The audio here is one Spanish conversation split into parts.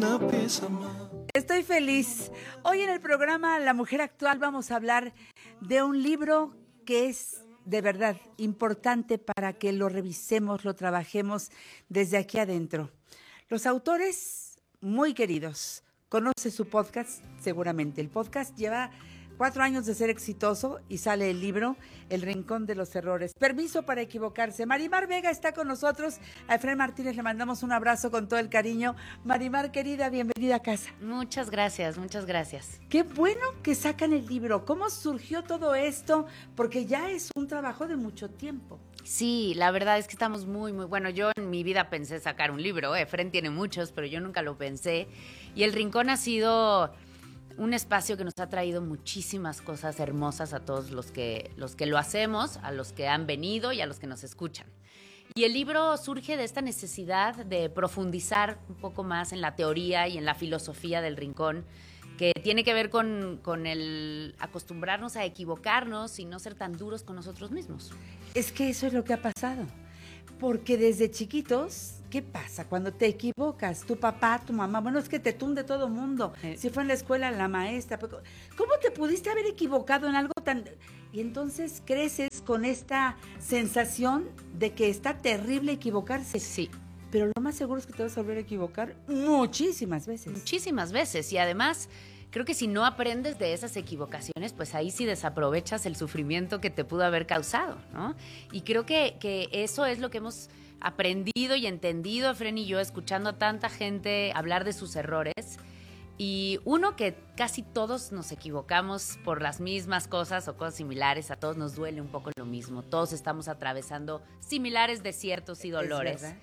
una pieza más. Estoy feliz. Hoy en el programa La Mujer Actual vamos a hablar de un libro que es de verdad importante para que lo revisemos, lo trabajemos desde aquí adentro. Los autores muy queridos. Conoce su podcast seguramente. El podcast lleva 4 años de ser exitoso y sale el libro El Rincón de los Errores. Permiso para equivocarse. Marimar Vega está con nosotros. A Efraín Martínez le mandamos un abrazo con todo el cariño. Marimar, querida, bienvenida a casa. Muchas gracias, muchas gracias. Qué bueno que sacan el libro. ¿Cómo surgió todo esto? Porque ya es un trabajo de mucho tiempo. Sí, la verdad es que estamos muy bueno. Yo en mi vida pensé sacar un libro. Efraín tiene muchos, pero yo nunca lo pensé. Y El Rincón ha sido un espacio que nos ha traído muchísimas cosas hermosas a todos los que lo hacemos, a los que han venido y a los que nos escuchan. Y el libro surge de esta necesidad de profundizar un poco más en la teoría y en la filosofía del Rincón, que tiene que ver con el acostumbrarnos a equivocarnos y no ser tan duros con nosotros mismos. Es que eso es lo que ha pasado. Porque desde chiquitos, ¿qué pasa? Cuando te equivocas, tu papá, tu mamá, bueno, es que te tunde todo mundo. Si fue en la escuela, la maestra. ¿Cómo te pudiste haber equivocado en algo tan...? Y entonces creces con esta sensación de que está terrible equivocarse. Sí. Pero lo más seguro es que te vas a volver a equivocar muchísimas veces. Muchísimas veces. Y además, creo que si no aprendes de esas equivocaciones, pues ahí sí desaprovechas el sufrimiento que te pudo haber causado, ¿no? Y creo que eso es lo que hemos aprendido y entendido, Efraín y yo, escuchando a tanta gente hablar de sus errores. Y uno, que casi todos nos equivocamos por las mismas cosas o cosas similares, a todos nos duele un poco lo mismo, todos estamos atravesando similares desiertos y dolores. Es verdad.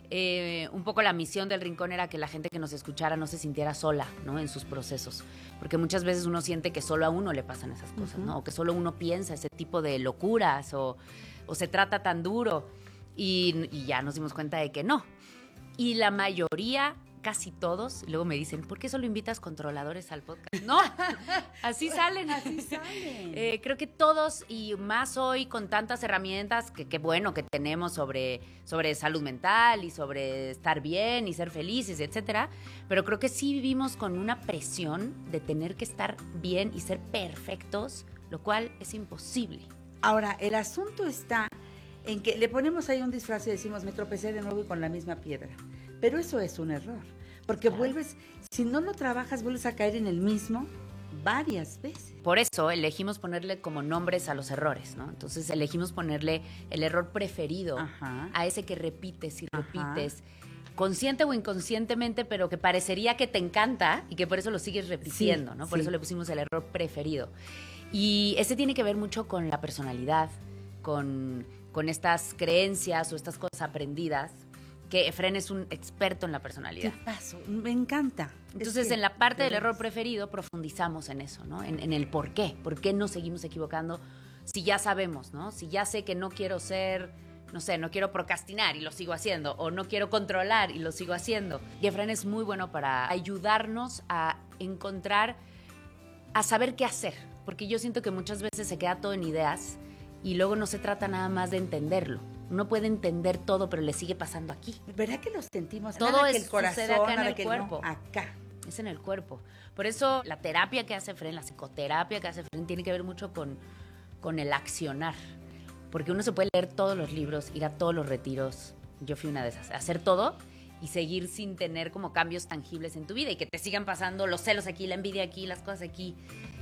Un poco la misión del Rincón era que la gente que nos escuchara no se sintiera sola, ¿no?, en sus procesos, porque muchas veces uno siente que solo a uno le pasan esas cosas, ¿no?, o que solo uno piensa ese tipo de locuras o se trata tan duro y ya nos dimos cuenta de que no. Y la mayoría, casi todos, luego me dicen, ¿por qué solo invitas controladores al podcast? No, así salen. Así salen. Creo que todos, y más hoy con tantas herramientas que bueno que tenemos sobre salud mental y sobre estar bien y ser felices, etcétera, pero creo que sí vivimos con una presión de tener que estar bien y ser perfectos, lo cual es imposible. Ahora, el asunto está en que le ponemos ahí un disfraz y decimos, me tropecé de nuevo y con la misma piedra. Pero eso es un error, porque vuelves, si no lo trabajas, vuelves a caer en el mismo varias veces. Por eso elegimos ponerle como nombres a los errores, ¿no? Entonces elegimos ponerle el error preferido. Ajá. A ese que repites y Ajá. repites, consciente o inconscientemente, pero que parecería que te encanta y que por eso lo sigues repitiendo, Sí, ¿no? Por sí. eso le pusimos el error preferido. Y ese tiene que ver mucho con la personalidad, con estas creencias o estas cosas aprendidas, que Efraín es un experto en la personalidad. ¿Qué pasó? Me encanta. Entonces, en la parte del error preferido profundizamos en eso, ¿no? En el por qué nos seguimos equivocando, si ya sabemos, ¿no? Si ya sé que no quiero ser, no sé, no quiero procrastinar y lo sigo haciendo, o no quiero controlar y lo sigo haciendo. Y Efraín es muy bueno para ayudarnos a encontrar, a saber qué hacer, porque yo siento que muchas veces se queda todo en ideas y luego no se trata nada más de entenderlo. Uno puede entender todo, pero le sigue pasando aquí. ¿Verdad que lo sentimos? Todo Nada que es, el corazón, sucede acá en nada el que cuerpo. No, acá. Es en el cuerpo. Por eso la terapia que hace Efraín, la psicoterapia que hace Efraín, tiene que ver mucho con el accionar. Porque uno se puede leer todos los libros, ir a todos los retiros. Yo fui una de esas. Hacer todo y seguir sin tener como cambios tangibles en tu vida y que te sigan pasando los celos aquí, la envidia aquí, las cosas aquí.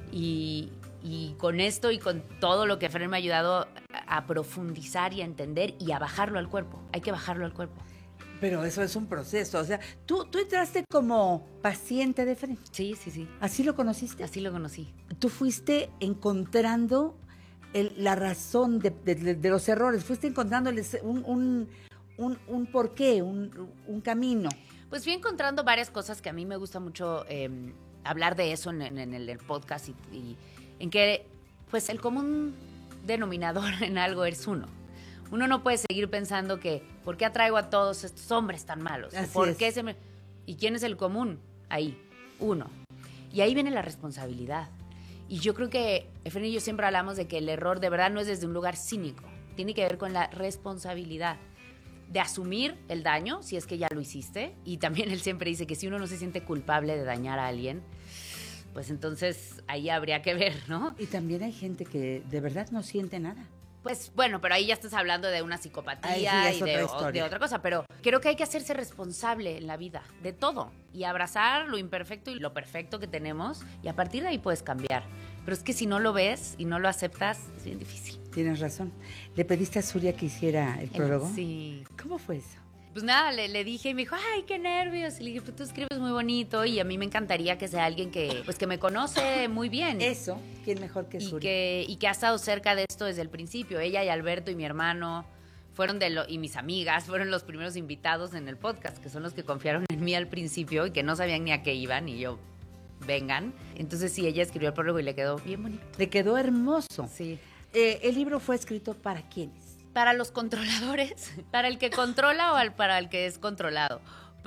Y con esto y con todo lo que Efraín me ha ayudado a profundizar y a entender y a bajarlo al cuerpo. Hay que bajarlo al cuerpo. Pero eso es un proceso. O sea, tú entraste como paciente de Efraín. Sí. ¿Así lo conociste? Así lo conocí. Tú fuiste encontrando la razón de los errores. Fuiste encontrándoles un porqué, un camino. Pues fui encontrando varias cosas que a mí me gusta mucho hablar de eso en el podcast y en que pues el común denominador en algo es uno. Uno no puede seguir pensando que ¿por qué atraigo a todos estos hombres tan malos? Así ¿Por es. qué ¿Y quién es el común? Ahí, uno. Y ahí viene la responsabilidad. Y yo creo que Efraín y yo siempre hablamos de que el error de verdad no es desde un lugar cínico. Tiene que ver con la responsabilidad. de asumir el daño, si es que ya lo hiciste. Y también él siempre dice que si uno no se siente culpable de dañar a alguien, pues entonces ahí habría que ver, ¿no? Y también hay gente que de verdad no siente nada. Pues bueno, pero ahí ya estás hablando de una psicopatía Ahí sí y es de otra cosa, pero creo que hay que hacerse responsable en la vida, de todo, y abrazar lo imperfecto y lo perfecto que tenemos, y a partir de ahí puedes cambiar. Pero es que si no lo ves y no lo aceptas, es bien difícil. Tienes razón. ¿Le pediste a Surya que hiciera el prólogo? Sí. ¿Cómo fue eso? Pues nada, le dije y me dijo, ay, qué nervios. Y le dije, pues tú escribes muy bonito y a mí me encantaría que sea alguien que, pues, que me conoce muy bien. Eso, ¿quién mejor que Surya? Y que ha estado cerca de esto desde el principio. Ella y Alberto y mi hermano fueron y mis amigas fueron los primeros invitados en el podcast, que son los que confiaron en mí al principio y que no sabían ni a qué iban y yo, vengan. Entonces sí, ella escribió el prólogo y le quedó bien bonito. Le quedó hermoso. Sí. ¿El libro fue escrito para quiénes? Para los controladores, para el que controla para el que es controlado,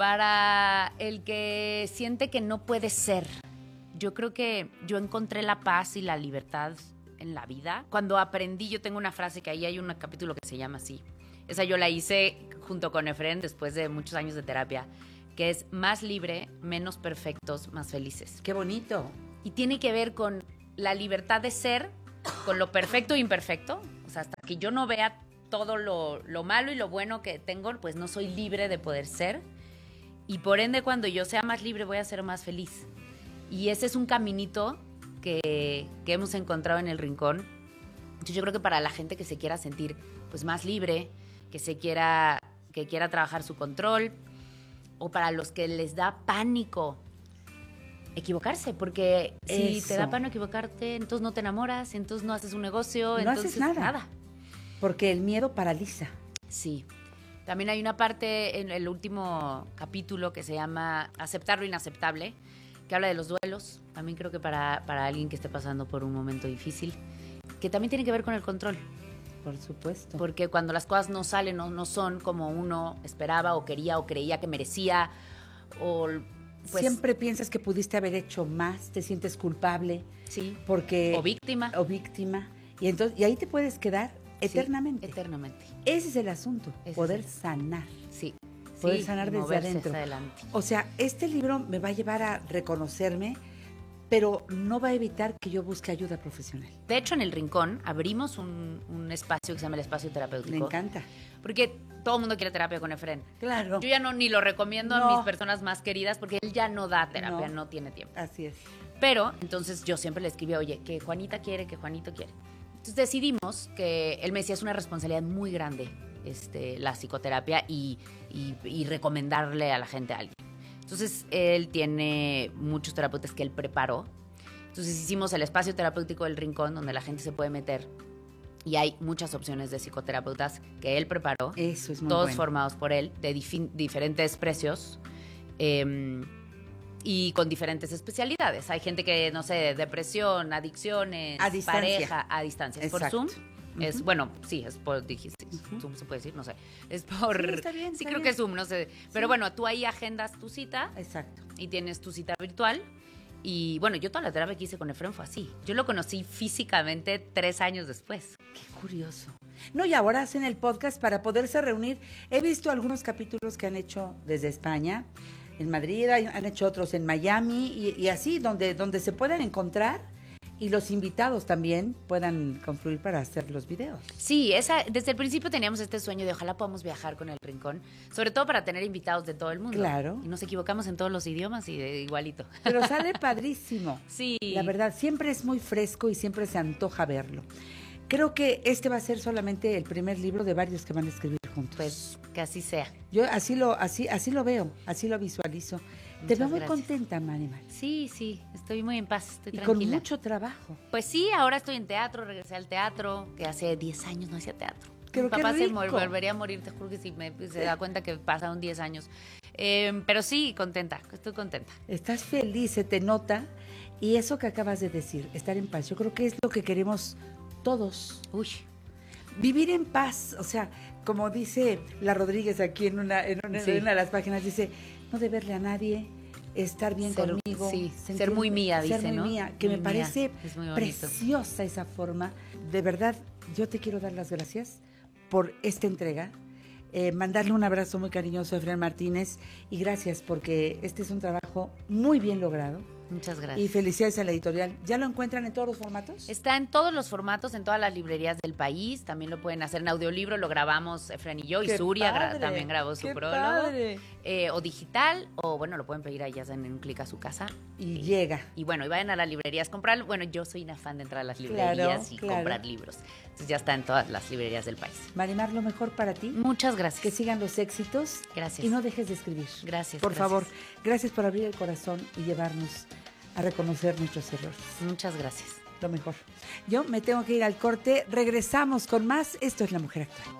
para el que siente que no puede ser. Yo creo que yo encontré la paz y la libertad en la vida. Cuando aprendí, yo tengo una frase que ahí hay un capítulo que se llama así. Esa yo la hice junto con Efren después de muchos años de terapia, que es más libre, menos perfectos, más felices. ¡Qué bonito! Y tiene que ver con la libertad de ser, con lo perfecto e imperfecto. O sea, hasta que yo no vea todo lo malo y lo bueno que tengo, pues no soy libre de poder ser. Y por ende, cuando yo sea más libre, voy a ser más feliz. Y ese es un caminito que hemos encontrado en el Rincón. Entonces, yo creo que para la gente que se quiera sentir pues más libre, que quiera trabajar su control, o para los que les da pánico equivocarse, porque si te da pánico equivocarte, entonces no te enamoras, entonces no haces un negocio, no entonces haces nada. Porque el miedo paraliza. Sí. También hay una parte en el último capítulo que se llama Aceptar lo inaceptable, que habla de los duelos. También creo que para alguien que esté pasando por un momento difícil, que también tiene que ver con el control. Por supuesto. Porque cuando las cosas no salen o no son como uno esperaba o quería o creía que merecía, o pues, siempre piensas que pudiste haber hecho más, te sientes culpable. Sí. Porque, o víctima. Y ahí te puedes quedar eternamente. Sí, eternamente. Ese es el asunto, poder sanar. Sí. Poder sanar desde adentro. Adelante. O sea, este libro me va a llevar a reconocerme, pero no va a evitar que yo busque ayuda profesional. De hecho, en el Rincón abrimos un espacio que se llama el espacio terapéutico. Me encanta. Porque todo el mundo quiere terapia con Efren. Claro. Yo ya ni lo recomiendo a mis personas más queridas porque él ya no da terapia, no tiene tiempo. Así es. Pero, entonces yo siempre le escribía, oye, que Juanita quiere, que Juanito quiere. Entonces decidimos que él me decía, es una responsabilidad muy grande la psicoterapia y recomendarle a la gente a alguien. Entonces él tiene muchos terapeutas que él preparó. Entonces hicimos el espacio terapéutico del Rincón donde la gente se puede meter y hay muchas opciones de psicoterapeutas que él preparó. Eso es muy todos bueno. Formados por él de diferentes precios. Y con diferentes especialidades. Hay gente que, no sé, depresión, adicciones, pareja, a distancia. Es por Zoom. Es, bueno, sí, es por Zoom se puede decir, no sé. Es por... Sí, está bien, creo que es Zoom, no sé. Pero bueno, tú ahí agendas tu cita. Exacto. Y tienes tu cita virtual. Y bueno, yo toda la terapia que hice con Efren fue así. Yo lo conocí físicamente 3 años después. Qué curioso. No, y ahora hacen el podcast para poderse reunir. He visto algunos capítulos que han hecho desde España, en Madrid, han hecho otros en Miami y así, donde se puedan encontrar y los invitados también puedan confluir para hacer los videos. Sí, desde el principio teníamos este sueño de ojalá podamos viajar con el Rincón, sobre todo para tener invitados de todo el mundo. Claro. Y nos equivocamos en todos los idiomas y igualito. Pero sale padrísimo. Sí. La verdad, siempre es muy fresco y siempre se antoja verlo. Creo que este va a ser solamente el primer libro de varios que van a escribir juntos. Pues que así sea. Yo así lo veo, así lo visualizo. Te veo muy contenta, Marimar. Sí, estoy muy en paz, estoy tranquila. tranquila. Y con mucho trabajo. Pues sí, ahora estoy en teatro, regresé al teatro, que hace 10 años no hacía teatro. Pero Mi papá qué rico. se volvería a morir, te juro que sí, se da cuenta que pasaron 10 años. Pero sí, contenta, estoy contenta. Estás feliz, se te nota. Y eso que acabas de decir, estar en paz, yo creo que es lo que queremos todos. Uy. Vivir en paz, o sea, como dice la Rodríguez aquí en una de las páginas, dice, no deberle a nadie, estar bien conmigo. Sí, ser muy mía, dice, ser muy ¿no? mía, que muy me parece mía. preciosa esa forma. De verdad, yo te quiero dar las gracias por esta entrega. mandarle un abrazo muy cariñoso a Efraín Martínez y gracias porque este es un trabajo muy bien logrado. Muchas gracias. Y felicidades a la editorial. ¿Ya lo encuentran en todos los formatos? Está en todos los formatos, en todas las librerías del país. También lo pueden hacer en audiolibro, lo grabamos Efraín y yo. ¡Qué y Surya padre! también grabó su ¡Qué prólogo. padre! O digital, o bueno, lo pueden pedir ahí ya en un clic a su casa. Y llega. Y bueno, y vayan a las librerías a comprar. Bueno, yo soy una fan de entrar a las librerías Claro. comprar libros. Entonces ya está en todas las librerías del país. Marimar, lo mejor para ti. Muchas gracias. Que sigan los éxitos. Gracias. Y no dejes de escribir. Gracias. Por gracias. favor, gracias por abrir el corazón y llevarnos a reconocer nuestros errores. Muchas gracias. Lo mejor. Yo me tengo que ir al corte. Regresamos con más. Esto es La Mujer Actual.